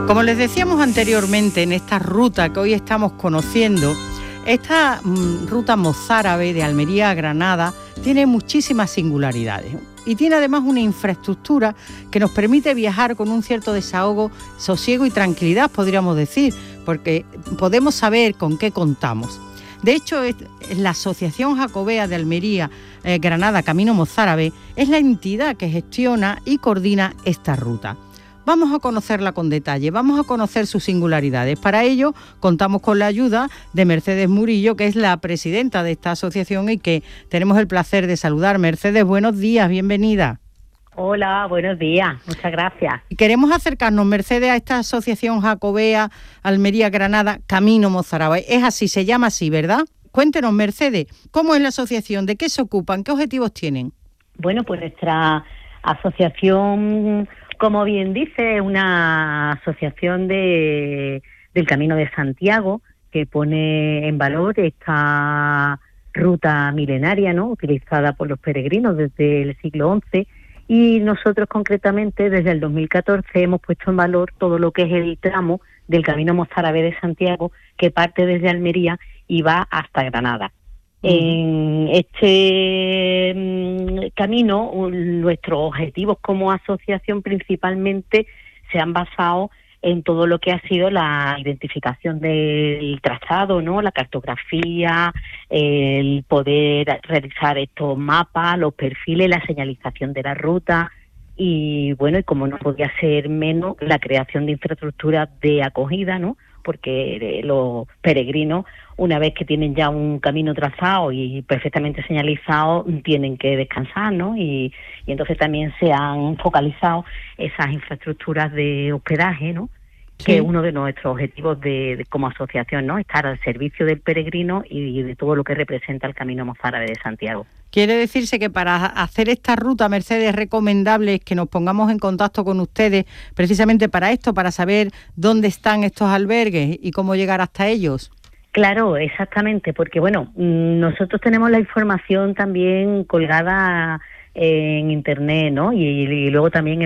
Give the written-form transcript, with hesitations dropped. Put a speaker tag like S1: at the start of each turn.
S1: Como les decíamos anteriormente, en esta ruta que hoy estamos conociendo, esta ruta mozárabe de Almería a Granada tiene muchísimas singularidades y tiene además una infraestructura que nos permite viajar con un cierto desahogo, sosiego y tranquilidad, podríamos decir, porque podemos saber con qué contamos. De hecho, la Asociación Jacobea de Almería, Granada, Camino Mozárabe, es la entidad que gestiona y coordina esta ruta. Vamos a conocerla con detalle, vamos a conocer sus singularidades. Para ello, contamos con la ayuda de Mercedes Murillo, que es la presidenta de esta asociación y que tenemos el placer de saludar. Mercedes, buenos días, bienvenida.
S2: Hola, buenos días, muchas gracias.
S1: Queremos acercarnos, Mercedes, a esta Asociación Jacobea Almería Granada Camino Mozárabe. Es así, se llama así, ¿verdad? Cuéntenos, Mercedes, ¿cómo es la asociación? ¿De qué se ocupan? ¿Qué objetivos tienen?
S2: Bueno, pues nuestra asociación, como bien dice, es una asociación del Camino de Santiago que pone en valor esta ruta milenaria, ¿no?, utilizada por los peregrinos desde el siglo XI. Y nosotros concretamente desde el 2014 hemos puesto en valor todo lo que es el tramo del Camino Mozárabe de Santiago que parte desde Almería y va hasta Granada. En este camino, nuestros objetivos como asociación principalmente se han basado en todo lo que ha sido la identificación del trazado, ¿no?, la cartografía, el poder realizar estos mapas, los perfiles, la señalización de la ruta y, bueno, y como no podía ser menos, la creación de infraestructuras de acogida, ¿no?, porque los peregrinos, una vez que tienen ya un camino trazado y perfectamente señalizado, tienen que descansar, ¿no? Y entonces también se han focalizado esas infraestructuras de hospedaje, ¿no? Sí. Que es uno de nuestros objetivos de como asociación, ¿no? Estar al servicio del peregrino y de todo lo que representa el Camino Mozárabe de Santiago.
S1: Quiere decirse que para hacer esta ruta, Mercedes, es recomendable que nos pongamos en contacto con ustedes precisamente para esto, para saber dónde están estos albergues y cómo llegar hasta ellos.
S2: Claro, exactamente, porque bueno, nosotros tenemos la información también colgada en internet, ¿no? Y luego también